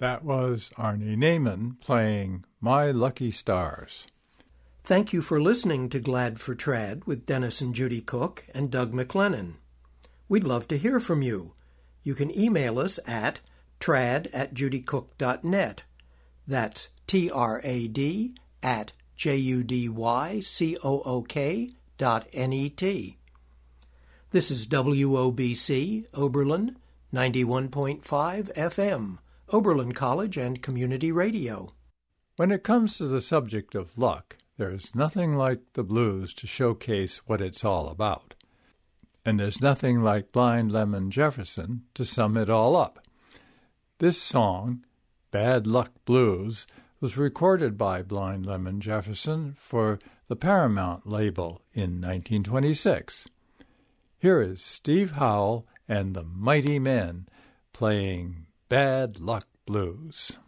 That was Arnie Naiman playing My Lucky Stars. Thank you for listening to Glad for Trad with Dennis and Judy Cook and Doug McLennan. We'd love to hear from you. You can email us at trad@judycook.net. That's trad@judycook.net. This is WOBC, Oberlin, 91.5 FM, Oberlin College and Community Radio. When it comes to the subject of luck, there is nothing like the blues to showcase what it's all about. And there's nothing like Blind Lemon Jefferson to sum it all up. This song, Bad Luck Blues, was recorded by Blind Lemon Jefferson for the Paramount label in 1926. Here is Steve Howell and the Mighty Men playing Bad Luck Blues.